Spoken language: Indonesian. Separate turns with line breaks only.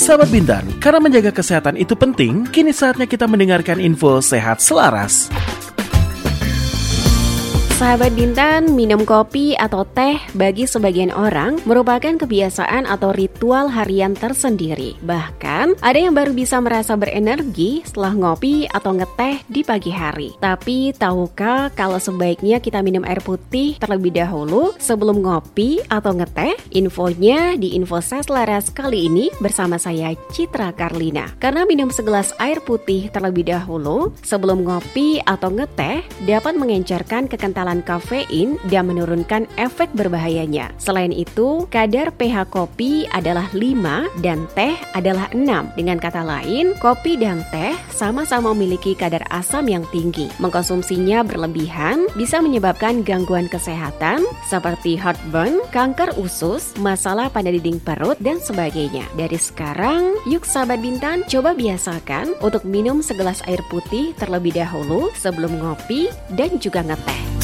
Sahabat Bintan, karena menjaga kesehatan itu penting, kini saatnya kita mendengarkan info sehat selaras.
Sahabat Bintan, minum kopi atau teh bagi sebagian orang merupakan kebiasaan atau ritual harian tersendiri. Bahkan, ada yang baru bisa merasa berenergi setelah ngopi atau ngeteh di pagi hari. Tapi, tahukah kalau sebaiknya kita minum air putih terlebih dahulu sebelum ngopi atau ngeteh? Infonya di Info Sehat Selaras kali ini bersama saya Citra Karlina. Karena minum segelas air putih terlebih dahulu sebelum ngopi atau ngeteh dapat mengencerkan kekentalan kafein dan menurunkan efek berbahayanya. Selain itu, kadar pH kopi adalah 5 dan teh adalah 6. Dengan kata lain, kopi dan teh sama-sama memiliki kadar asam yang tinggi. Mengkonsumsinya berlebihan bisa menyebabkan gangguan kesehatan seperti heartburn, kanker usus, masalah pada dinding perut, dan sebagainya. Dari sekarang, yuk sahabat Bintan, coba biasakan untuk minum segelas air putih terlebih dahulu sebelum ngopi dan juga ngeteh.